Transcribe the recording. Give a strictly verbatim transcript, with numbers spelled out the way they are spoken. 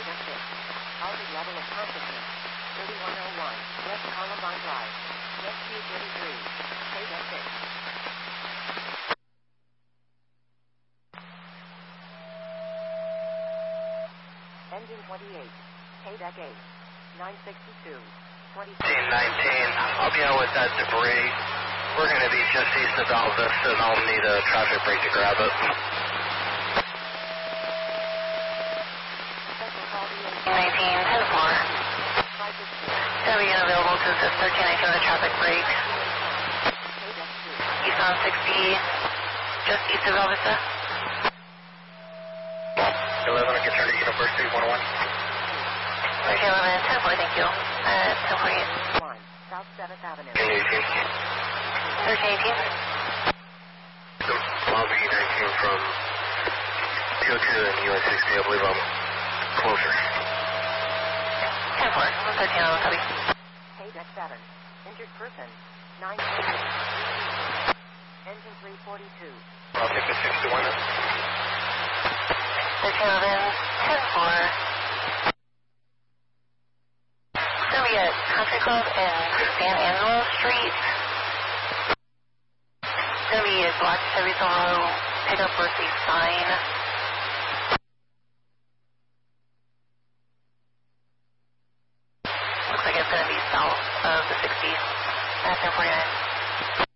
Delta six. Altered level of consciousness. thirty-one oh one. West Columbine Drive. Jet Q thirty-three. K-Deck six. Engine twenty-eight. K-Deck eight. nine sixty-two. twenty-seven. nineteen. I'll be out with that debris. We're going to be just east of Val Vista, and I'll need a traffic brake to grab it. nineteen, ten four. Going to be unavailable to assist thirteen nineteen with a traffic brake. Eastbound sixty, just east of Val Vista. eleven, I can turn to University one oh one. thirteen eleven, ten four, thank you. Uh, ten forty-eight. South seventh Avenue. eighteen. thirteen eighteen. Lobby nineteen from two oh two and U S sixty, I believe I'm closer. ten four, thirteen eleven, copy. K-Deck seven. Injured person. nine sixty. Engine three forty-two. I'll take the six to one. thirteen eleven, ten four. Going to be at Country Club and San Angelo Street. Going to be a black Chevy Silverado pickup with a sign.